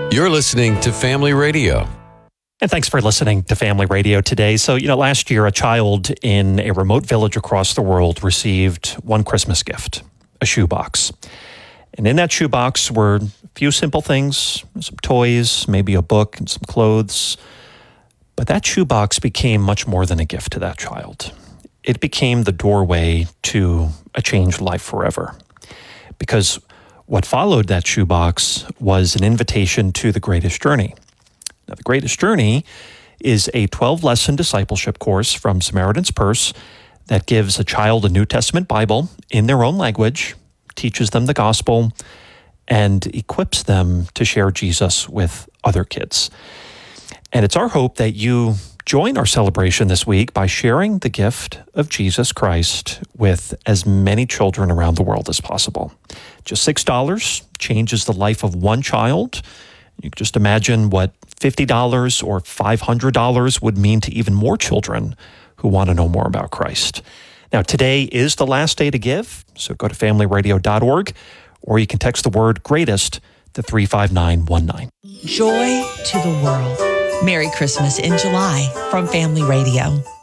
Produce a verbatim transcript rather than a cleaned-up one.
You're listening to Family Radio. And thanks for listening to Family Radio today. So, you know, last year, a child in a remote village across the world received one Christmas gift, a shoebox. And in that shoebox were a few simple things, some toys, maybe a book and some clothes. But that shoebox became much more than a gift to that child. It became the doorway to a changed life forever. Because what followed that shoebox was an invitation to the Greatest Journey. Now, the Greatest Journey is a twelve-lesson discipleship course from Samaritan's Purse that gives a child a New Testament Bible in their own language, teaches them the gospel, and equips them to share Jesus with other kids. And it's our hope that you join our celebration this week by sharing the gift of Jesus Christ with as many children around the world as possible. Just six dollars changes the life of one child. You can just imagine what fifty dollars or five hundred dollars would mean to even more children who want to know more about Christ. Now, today is the last day to give, so go to family radio dot org, or you can text the word GREATEST to three five nine one nine. Joy to the world. Merry Christmas in July from Family Radio.